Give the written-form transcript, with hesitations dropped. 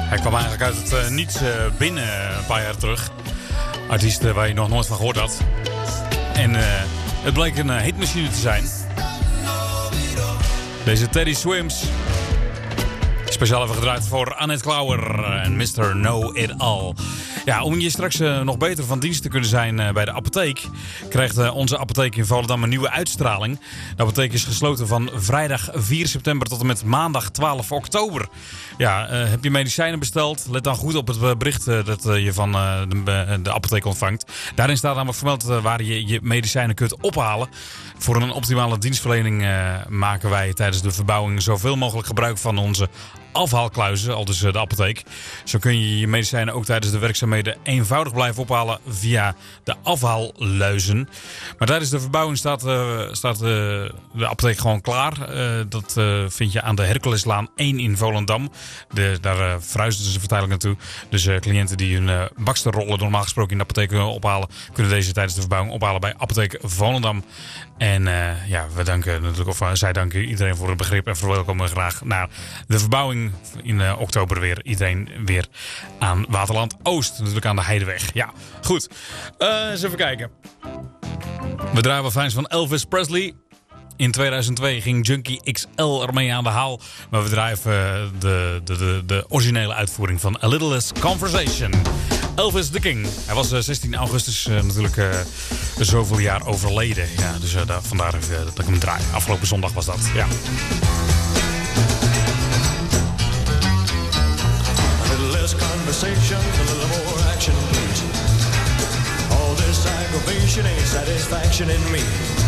Hij kwam eigenlijk uit het niets binnen een paar jaar terug. Artiest waar je nog nooit van gehoord had. En het bleek een hitmachine te zijn. Deze Teddy Swims. Speciaal even gedraaid voor Annette Klauwer en Mr. Know It All. Ja, om je straks nog beter van dienst te kunnen zijn bij de apotheek, krijgt onze apotheek in Volendam een nieuwe uitstraling. De apotheek is gesloten van vrijdag 4 september tot en met maandag 12 oktober. Ja, heb je medicijnen besteld? Let dan goed op het bericht dat je van de apotheek ontvangt. Daarin staat namelijk vermeld waar je je medicijnen kunt ophalen. Voor een optimale dienstverlening maken wij tijdens de verbouwing zoveel mogelijk gebruik van onze afhaalkluizen, al dus de apotheek. Zo kun je je medicijnen ook tijdens de werkzaamheden eenvoudig blijven ophalen via de afhaalluizen. Maar tijdens de verbouwing staat de apotheek gewoon klaar. Dat vind je aan de Herculeslaan 1 in Volendam. Daar verhuizen ze vertijdelijk naartoe. Dus cliënten die hun baksterrollen normaal gesproken in de apotheek ophalen, kunnen deze tijdens de verbouwing ophalen bij apotheek Volendam. En we danken natuurlijk, of zij danken iedereen voor het begrip en verwelkomen graag naar de verbouwing in oktober weer. Iedereen weer aan Waterland Oost, natuurlijk aan de Heideweg. Ja, goed. Eens even kijken. We draaien wat fijns van Elvis Presley. In 2002 ging Junkie XL ermee aan de haal. Maar we draaien de originele uitvoering van A Little Less Conversation. Elvis the King. Hij was 16 augustus natuurlijk zoveel jaar overleden. Ja, dus vandaar dat ik hem draai. Afgelopen zondag was dat. Ja. A little less conversation, a little more action, please. All this aggravation ain't satisfaction in me.